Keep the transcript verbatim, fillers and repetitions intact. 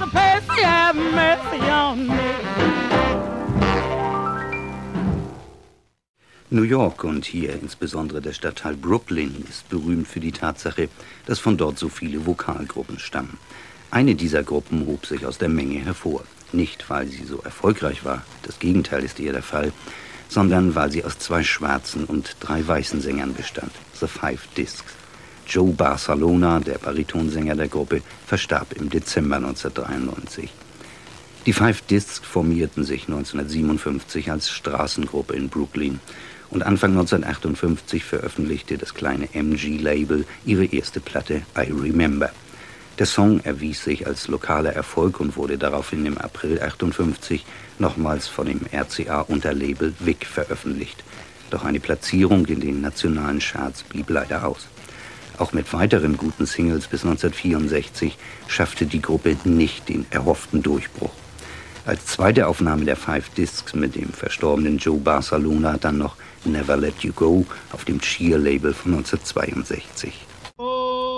Mister Percy, have mercy on me. New York und hier insbesondere der Stadtteil Brooklyn ist berühmt für die Tatsache, dass von dort so viele Vokalgruppen stammen. Eine dieser Gruppen hob sich aus der Menge hervor. Nicht, weil sie so erfolgreich war, das Gegenteil ist eher der Fall, sondern weil sie aus zwei schwarzen und drei weißen Sängern bestand, The Five Discs. Joe Barcelona, der Baritonsänger der Gruppe, verstarb im Dezember neunzehnhundertdreiundneunzig. Die Five Discs formierten sich neunzehnhundertsiebenundfünfzig als Straßengruppe in Brooklyn und Anfang neunzehnhundertachtundfünfzig veröffentlichte das kleine M G-Label ihre erste Platte I Remember. Der Song erwies sich als lokaler Erfolg und wurde daraufhin im April achtundfünfzig nochmals von dem R C A-Unterlabel Vic veröffentlicht. Doch eine Platzierung in den nationalen Charts blieb leider aus. Auch mit weiteren guten Singles bis neunzehnhundertvierundsechzig schaffte die Gruppe nicht den erhofften Durchbruch. Als zweite Aufnahme der Five Discs mit dem verstorbenen Joe Barcelona dann noch Never Let You Go auf dem Cheer-Label von neunzehnhundertzweiundsechzig.